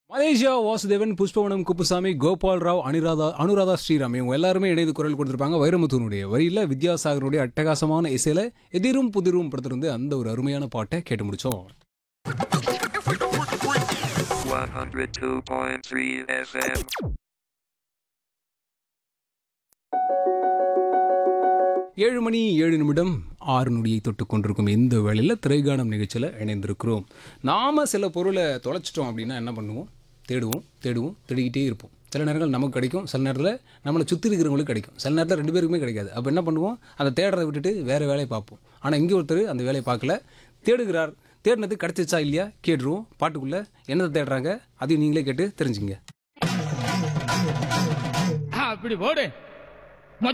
Malaysia Vasudevan, Pushpavanam Kuppusamy, Gopal Rao, Anuradha Sriram இவங்க எல்லாருமே இணைந்து குரல் கொடுத்திருப்பாங்க. வைரமுத்துனுடைய வரியில வித்யாசாகருடைய அட்டகாசமான இசையில எதிரும் புதிரும் படத்திலிருந்து அந்த ஒரு அருமையான பாட்டை கேட்டு முடிச்சோம். 102.3 FM. ஏழு மணி 7 நிமிடம் 6 நொடியை தொட்டு கொண்டிருக்கும் இந்த வேளையில் திரைகானம் நிகழ்ச்சியில் இணைந்திருக்கிறோம். நாம் சில பொருளை தொலைச்சிட்டோம் அப்படின்னா என்ன பண்ணுவோம்? தேடிக்கிட்டே இருப்போம். சில நேரங்கள் நமக்கு கிடைக்கும், சில நேரத்தில் நம்மளை சுற்றி இருக்கிறவங்களுக்கு கிடைக்கும், சில நேரத்தில் 2 பேருக்குமே கிடைக்காது. அப்போ என்ன பண்ணுவோம்? அந்த தேடுறதை விட்டுட்டு வேறு வேலையை பார்ப்போம். ஆனால் இங்கே ஒருத்தர் அந்த வேலையை பார்க்கல, தேடுகிறார். தேடினது கிடச்சிச்சா இல்லையா கேட்டுருவோம். பாட்டுக்குள்ளே என்னதை தேடுறாங்க அதையும் நீங்களே கேட்டு தெரிஞ்சுங்க. அப்படி போடு.